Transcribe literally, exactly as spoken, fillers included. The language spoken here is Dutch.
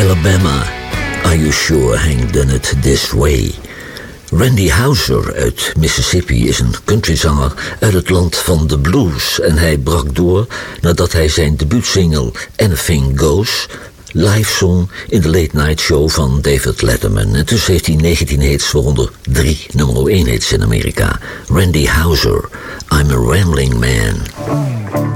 Alabama, are you sure Hank done it this way? Randy Houser uit Mississippi is een countryzanger uit het land van de blues en hij brak door nadat hij zijn debuutsingle Anything Goes live zong in de Late Night Show van David Letterman. En tussen heeft hij negentien hits, waaronder drie nummer één hits in Amerika. Randy Houser, I'm a Rambling Man.